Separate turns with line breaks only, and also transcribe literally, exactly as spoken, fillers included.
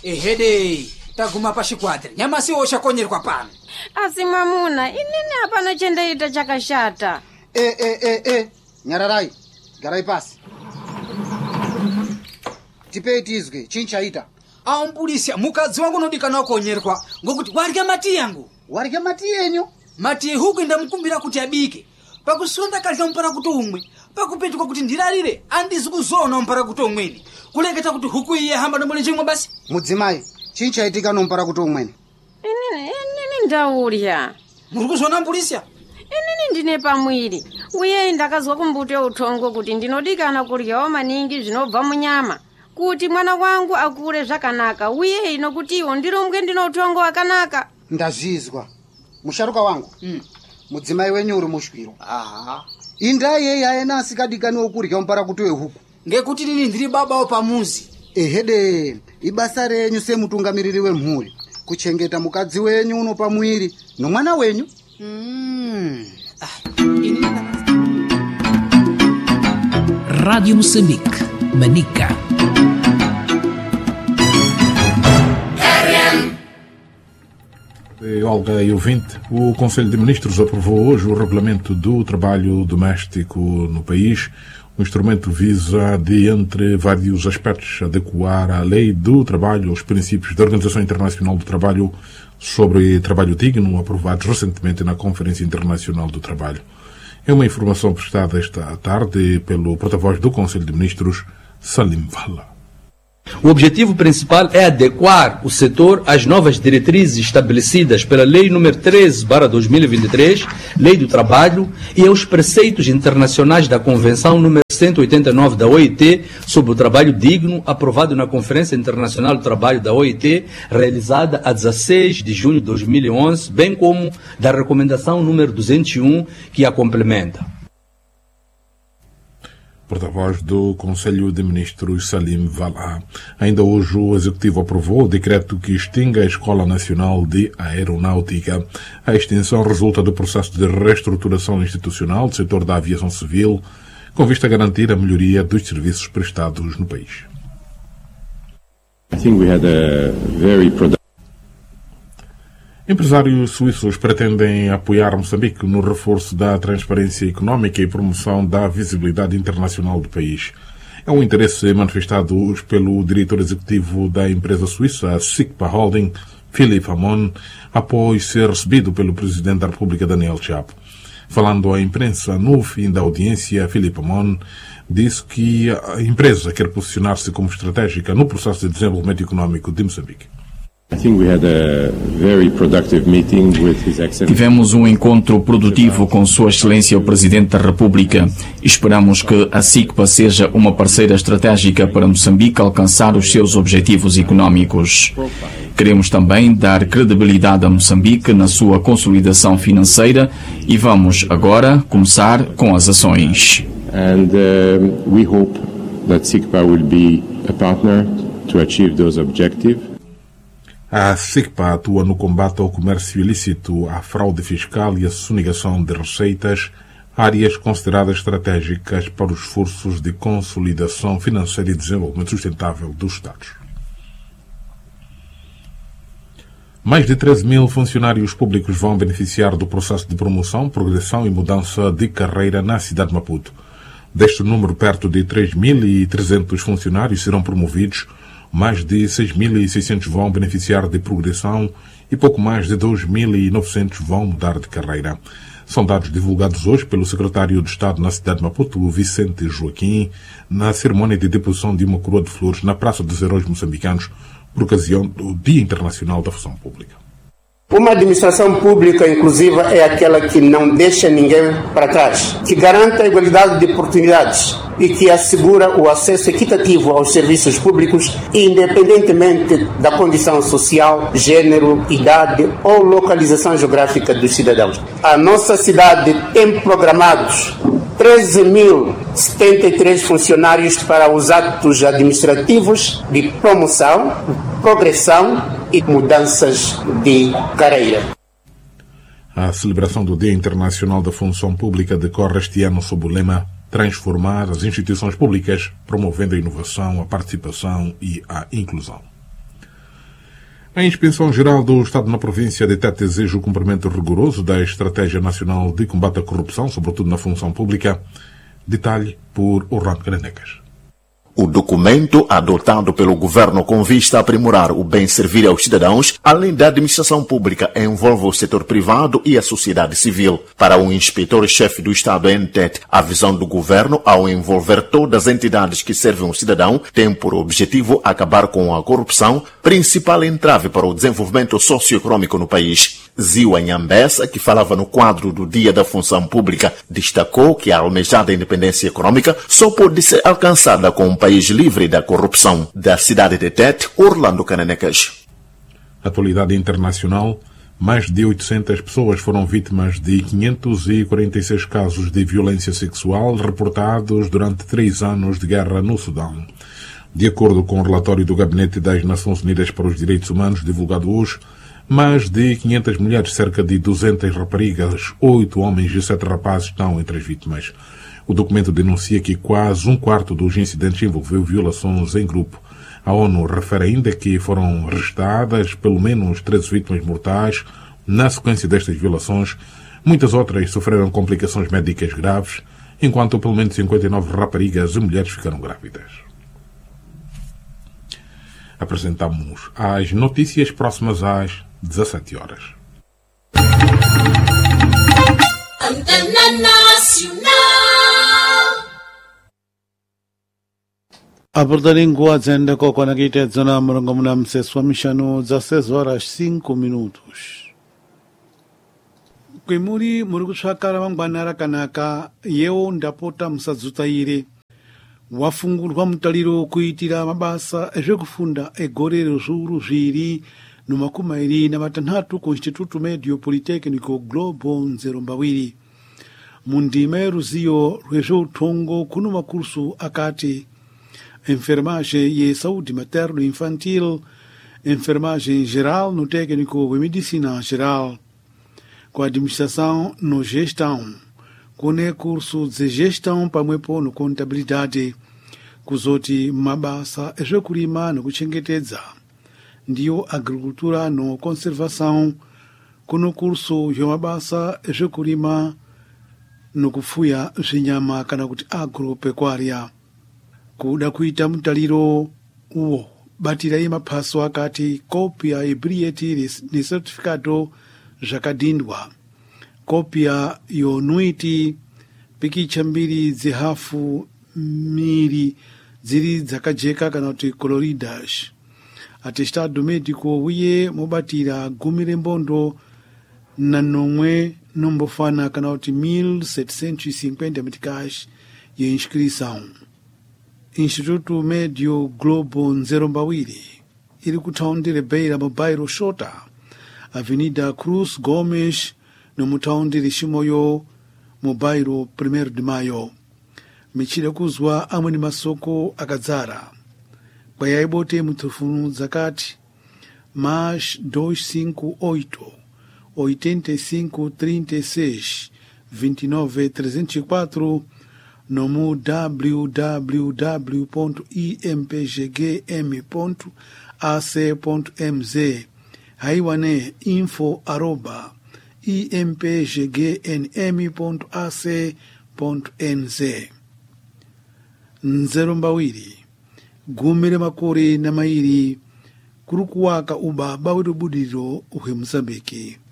ehede taguma pachikwatre nyamasi woshakonyerwa pano
asi mwamuna inini hapana chendaita chakashata.
e e e e nyararai garai pasi tipei tizwe chinchaita.
aumbulisya mukadzi wangu nodikana wakonyerwa ngokuti warya mati yangu.
Warya mati yenyu?
Mati huku ndamukumbira kuti abike pakusonda kalya mpara kuti umwe pakupetuka kuti ndirarire andizi kuzona mpara kuti umweni kuleketa kuti huku iye hamba ndomole chimwe basi.
Mudzimai chinchaitika nompara kuti umweni.
Inini inini ndaulya.
Muri kuzona mbulisya?
Inini ndine pamwiri uye ndakazwa kumbuto utongo kuti ndinodikana kuryawo maningi zvinobva munyama kuti mwana wangu akure zvakanaka uye ino kuti iwo ndirumbwe ndino utongo wakanaka.
Ndazvizwa musharuka wangu.
Mm.
Mudzimai wenyu uri mushwiro.
Aha.
Indai yeye aena asikadikaniwo kurya mpara kuti wehuku.
Ngekuti nini ndiri babawo pamuzi.
Ehede ibasa renyu semutungamiriri wemhuri kuchengeta mukadzi wenyu uno pamwiri nomwana wenyu.
Mm. Ah, inini
Rádio Moçambique, Manica.
Olga e ouvinte, o Conselho de Ministros aprovou hoje o Regulamento do Trabalho Doméstico no país. O instrumento visa, de entre vários aspectos, adequar a lei do trabalho aos princípios da Organização Internacional do Trabalho sobre trabalho digno, aprovados recentemente na Conferência Internacional do Trabalho. É uma informação prestada esta tarde pelo porta-voz do Conselho de Ministros, Salim Vala.
O objetivo principal é adequar o setor às novas diretrizes estabelecidas pela Lei número treze barra dois mil e vinte e três, Lei do Trabalho, e aos preceitos internacionais da Convenção número cento e oitenta e nove da O I T sobre o trabalho digno, aprovado na Conferência Internacional do Trabalho da O I T, realizada a dezesseis de junho de dois mil e onze, bem como da Recomendação número duzentos e um, que a complementa.
Porta-voz do Conselho de Ministros, Salim Vala. Ainda hoje o Executivo aprovou o decreto que extingue a Escola Nacional de Aeronáutica. A extinção resulta do processo de reestruturação institucional do setor da aviação civil, com vista a garantir a melhoria dos serviços prestados no país.
I think we had a very productive
Empresários suíços pretendem apoiar Moçambique no reforço da transparência económica e promoção da visibilidade internacional do país. É um interesse manifestado hoje pelo diretor executivo da empresa suíça, a SICPA Holding, Philippe Hamon, após ser recebido pelo presidente da República, Daniel Chapo. Falando à imprensa no fim da audiência, Philippe Hamon disse que a empresa quer posicionar-se como estratégica no processo de desenvolvimento económico de Moçambique.
Tivemos um encontro produtivo com Sua Excelência o Presidente da República. Esperamos que a SICPA seja uma parceira estratégica para Moçambique alcançar os seus objetivos económicos. Queremos também dar credibilidade a Moçambique na sua consolidação financeira e vamos agora começar com as ações.
And uh, we hope that SICPA will be a partner to achieve those objectives.
A SICPA atua no combate ao comércio ilícito, à fraude fiscal e à sonegação de receitas, áreas consideradas estratégicas para os esforços de consolidação financeira e desenvolvimento sustentável dos Estados. Mais de treze mil funcionários públicos vão beneficiar do processo de promoção, progressão e mudança de carreira na cidade de Maputo. Deste número, perto de três mil e trezentos funcionários serão promovidos, mais de seis mil e seiscentos vão beneficiar de progressão e pouco mais de dois mil e novecentos vão mudar de carreira. São dados divulgados hoje pelo secretário de Estado na cidade de Maputo, Vicente Joaquim, na cerimónia de deposição de uma coroa de flores na Praça dos Heróis Moçambicanos, por ocasião do Dia Internacional da Função Pública.
Uma administração pública inclusiva é aquela que não deixa ninguém para trás, que garante a igualdade de oportunidades e que assegura o acesso equitativo aos serviços públicos, independentemente da condição social, gênero, idade ou localização geográfica dos cidadãos. A nossa cidade tem programados treze mil setenta e três funcionários para os atos administrativos de promoção, progressão e mudanças de carreira.
A celebração do Dia Internacional da Função Pública decorre este ano sob o lema Transformar as instituições públicas, promovendo a inovação, a participação e a inclusão. A Inspeção-Geral do Estado na província de Tete exige o cumprimento rigoroso da Estratégia Nacional de Combate à Corrupção, sobretudo na função pública. Detalhe por Orlando Canecas.
O documento adotado pelo governo com vista a aprimorar o bem servir aos cidadãos, além da administração pública, envolve o setor privado e a sociedade civil. Para o inspetor-chefe do Estado em Tete, a visão do governo, ao envolver todas as entidades que servem o cidadão, tem por objetivo acabar com a corrupção, principal entrave para o desenvolvimento socioeconômico no país. Zio Anhambessa, que falava no quadro do Dia da Função Pública, destacou que a almejada independência econômica só pode ser alcançada com um país livre da corrupção. Da cidade de Tete, Orlando Canecas.
Atualidade internacional. Mais de oitocentas pessoas foram vítimas de quinhentos e quarenta e seis casos de violência sexual reportados durante três anos de guerra no Sudão. De acordo com o relatório do Gabinete das Nações Unidas para os Direitos Humanos, divulgado hoje, mais de quinhentas mulheres, cerca de duzentas raparigas, oito homens e sete rapazes estão entre as vítimas. O documento denuncia que quase um quarto dos incidentes envolveu violações em grupo. A ONU refere ainda que foram registradas pelo menos treze vítimas mortais na sequência destas violações. Muitas outras sofreram complicações médicas graves, enquanto pelo menos cinquenta e nove raparigas e mulheres ficaram grávidas. Apresentamos as notícias próximas às dezassete horas.
Antena Nacional.
Abordaringo agenda kwa na kitezo na mrongo mna mseswa mishano dezasseis horas cinco minutos. Kwimuri muri kutsvakara mangwanara kanaka yewo ndapota musadzutaire wafungurwa mutariro kuitira mabasa ezvekufunda egorero zviuru zviri nomakumi mairi namatanhatu ku Instituto Medio Politecnico Globo Nzerombawiri. Mundima yeruziyo rwezveutongo kuno makursu akati enfermagem e saúde materno-infantil, enfermagem geral no técnico de medicina geral, com administração no gestão, com curso de gestão para no contabilidade, kuzoti mabasa ezvekurima nokuchengetedza, ndiyo agricultura no conservação, kuno curso yomabasa ezvekurima nokufuya zvinyama kana kuti agropecuária. Kuda kuita mutaliro uwo batirai maphaso akati kopia ebrieti ni certificado zvakadhindwa, kopia yonuiti pikicha mbiri dzihafu miri dziri dzakajeka kana kuti coloridas, atestado médico uye mobatira gumi rembondo na nomwe nombofana kana kuti mil setecentos e cinquenta meticais ye inscrição. Instituto Medio Globo Nzerombawiri iri kutaundi Beira mu bairro Shota, Avenida Cruz Gomes no mutaundi Shimoyo mu bairro primeiro de Maio. Michira kuzwa amwe masoko akadzara. Kwa yaibote mutufunu zakati mais duzentos e cinquenta e oito, oitenta e cinco, trinta e seis, vinte e nove, trezentos e quatro no w w w ponto i m p g g m ponto a c ponto m z haiwane info arroba i m p g g n m ponto a c ponto n z. Nzerombawiri gumire makore na mairi kurukuwaka uba bawiro budiro uhe Mozambique.